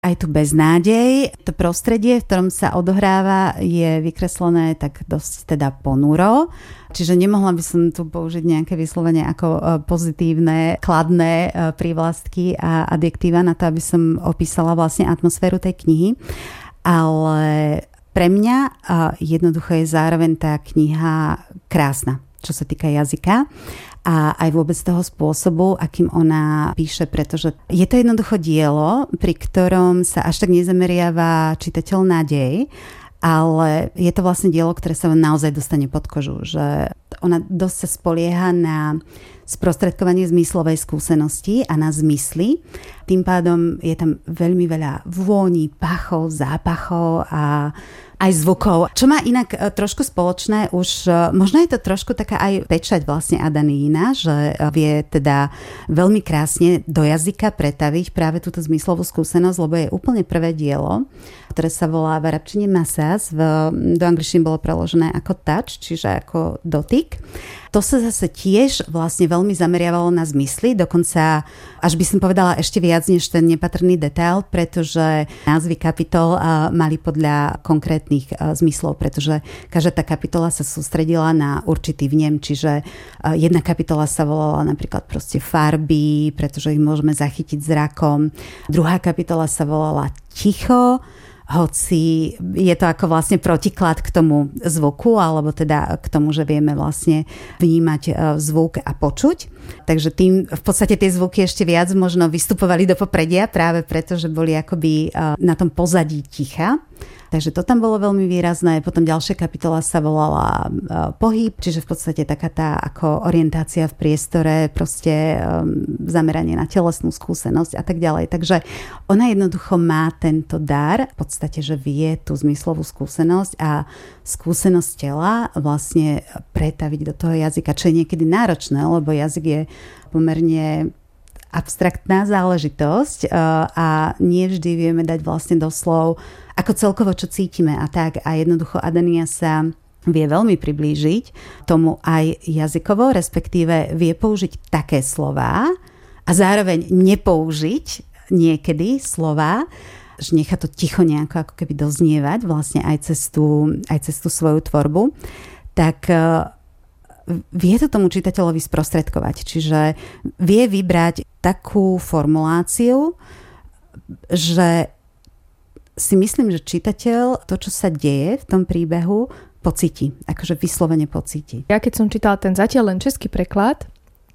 aj tu beznádej. To prostredie, v ktorom sa odohráva, je vykreslené tak dosť teda ponuro. Čiže nemohla by som tu použiť nejaké vyslovene ako pozitívne, kladné prívlastky a adjektíva na to, aby som opísala vlastne atmosféru tej knihy. Ale pre mňa jednoducho je zároveň tá kniha krásna, čo sa týka jazyka. A aj vôbec toho spôsobu, akým ona píše, pretože je to jednoducho dielo, pri ktorom sa až tak nezameriava čitateľ nádej, ale je to vlastne dielo, ktoré sa naozaj dostane pod kožu, že ona dosť sa spolieha na sprostredkovanie zmyslovej skúsenosti a na zmysly. Tým pádom je tam veľmi veľa vôní, pachov, zápachov a aj zvukov. Čo má inak trošku spoločné, už možno je to trošku taká aj pečať vlastne Adanína, že vie teda veľmi krásne do jazyka pretaviť práve túto zmyslovú skúsenosť, lebo je úplne prvé dielo, ktoré sa volá v arabčine masas, do angličtiny bolo preložené ako touch, čiže ako dotyk. To sa zase tiež vlastne veľmi zameriavalo na zmysly, dokonca až by som povedala ešte viac než ten nepatrný detail, pretože názvy kapitol mali podľa konkrétnych zmyslov, pretože každá tá kapitola sa sústredila na určitý vnem, čiže jedna kapitola sa volala napríklad proste farby, pretože ich môžeme zachytiť zrakom. Druhá kapitola sa volala ticho, hoci je to ako vlastne protiklad k tomu zvuku, alebo teda k tomu, že vieme vlastne vnímať zvuk a počuť. Takže tým v podstate tie zvuky ešte viac možno vystupovali do popredia, práve preto, že boli akoby na tom pozadí ticha. Takže to tam bolo veľmi výrazné. Potom ďalšia kapitola sa volala pohyb, čiže v podstate taká tá ako orientácia v priestore, proste zameranie na telesnú skúsenosť a tak ďalej. Takže ona jednoducho má tento dar, v podstate, že vie tú zmyslovú skúsenosť a skúsenosť tela vlastne pretaviť do toho jazyka, čo je niekedy náročné, lebo jazyk je pomerne abstraktná záležitosť a nie vždy vieme dať vlastne do slov ako celkovo, čo cítime a tak. A jednoducho Adania sa vie veľmi priblížiť tomu aj jazykovo, respektíve vie použiť také slová a zároveň nepoužiť niekedy slová, že nechá to ticho nejako ako keby doznievať vlastne aj cez tú svoju tvorbu. Tak vie to tomu čitateľovi sprostredkovať. Čiže vie vybrať takú formuláciu, že si myslím, že čitateľ to, čo sa deje v tom príbehu, pocíti. Akože vyslovene pocíti. Ja keď som čítala ten zatiaľ len český preklad,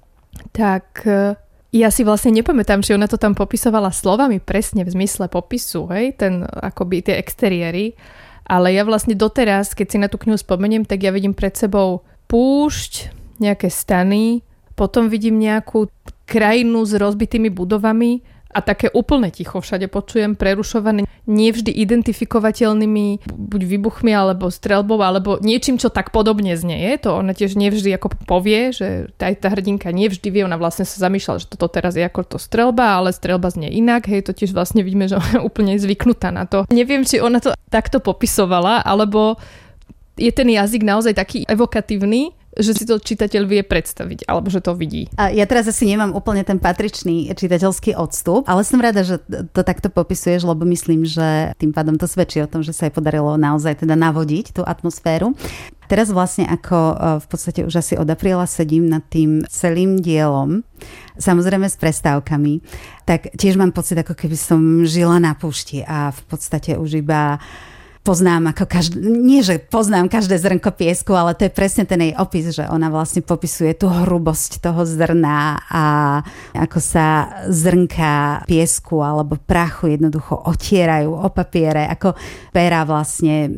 tak ja si vlastne nepamätám, či ona to tam popisovala slovami presne v zmysle popisu, hej, ten akoby tie exteriéry, ale ja vlastne doteraz, keď si na tú knihu spomeniem, tak ja vidím pred sebou púšť, nejaké stany, potom vidím nejakú krajinu s rozbitými budovami a také úplne ticho všade počujem, prerušované nevždy identifikovateľnými buď výbuchmi, alebo streľbou, alebo niečím, čo tak podobne znie. To ona tiež nevždy ako povie, že tá hrdinka nevždy vie, ona vlastne sa zamýšľala, že toto teraz je ako to streľba, ale streľba znie inak, hej, to tiež vlastne vidíme, že ona je úplne zvyknutá na to. Neviem, či ona to takto popisovala, alebo je ten jazyk naozaj taký evokatívny, že si to čitateľ vie predstaviť, alebo že to vidí. A ja teraz asi nemám úplne ten patričný čitateľský odstup, ale som rada, že to takto popisuješ, lebo myslím, že tým pádom to svedčí o tom, že sa jej podarilo naozaj teda navodiť tú atmosféru. Teraz vlastne ako v podstate už asi od apríla sedím nad tým celým dielom, samozrejme s prestávkami, tak tiež mám pocit, ako keby som žila na púšti a v podstate už iba poznám nie že poznám každé zrnko piesku, ale to je presne ten jej opis, že ona vlastne popisuje tú hrubosť toho zrna a ako sa zrnka piesku alebo prachu jednoducho otierajú o papiere, ako pera vlastne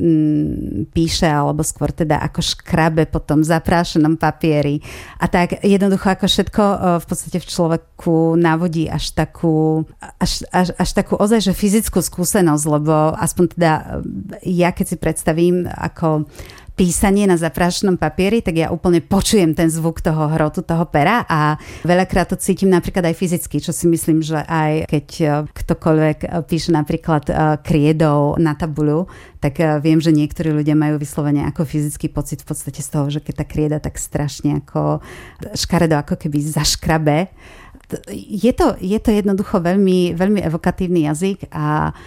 píše, alebo skôr teda ako škrabe po tom zaprášenom papieri. A tak jednoducho ako všetko v podstate v človeku navodí až takú ozaj, že fyzickú skúsenosť, lebo aspoň teda ja keď si predstavím ako písanie na zaprášenom papieri, tak ja úplne počujem ten zvuk toho hrotu, toho pera a veľakrát to cítim napríklad aj fyzicky, čo si myslím, že aj keď ktokoľvek píše napríklad kriedou na tabuľu, tak viem, že niektorí ľudia majú vyslovene ako fyzický pocit v podstate z toho, že keď tá krieda tak strašne ako škaredo ako keby zaškrabe je to jednoducho veľmi, veľmi evokatívny jazyk a